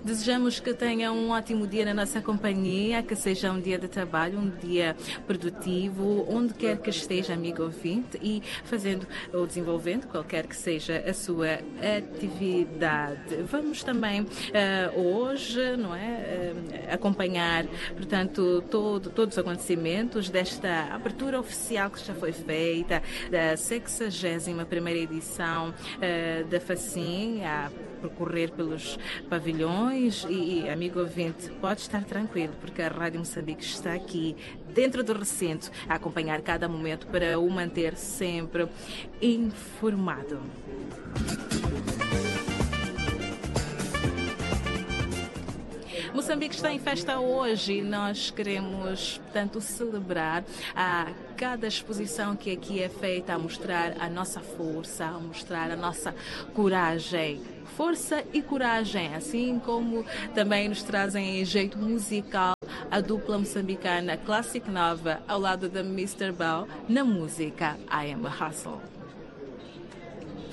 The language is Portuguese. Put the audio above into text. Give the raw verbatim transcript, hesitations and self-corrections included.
Desejamos que tenha um ótimo dia na nossa companhia, que seja um dia de trabalho, um dia produtivo, onde quer que esteja, amigo ouvinte, e fazendo ou desenvolvendo qualquer que seja a sua atividade. Vamos também uh, hoje, não é, uh, acompanhar, portanto, todo, todos os acontecimentos desta abertura oficial que já foi feita, da sexagésima primeira edição uh, da FACIM, a percorrer pelos pavilhões e, e, amigo ouvinte, pode estar tranquilo, porque a Rádio Moçambique está aqui, dentro do recinto, a acompanhar cada momento para o manter sempre informado. Moçambique está em festa hoje e nós queremos, portanto, celebrar a cada exposição que aqui é feita, a mostrar a nossa força, a mostrar a nossa coragem. Força e coragem, assim como também nos trazem em jeito musical a dupla moçambicana Classic Nova ao lado da mister Bell na música I Am a Hustle.